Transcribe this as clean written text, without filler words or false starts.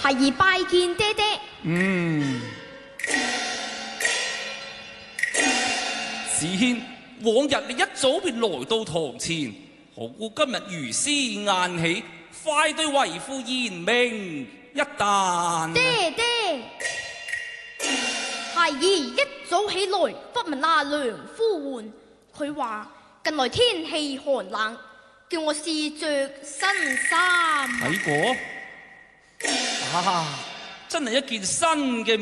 孩兒拜見爹爹。 子軒，往日你一早便來到堂前，何故今日如斯晏起？快對為父言明一旦。 爹爹，孩兒一早起來，忽聞阿娘呼喚，佢話近來天氣寒冷，叫我試着新衫。 睇過啊，真係一件新嘅。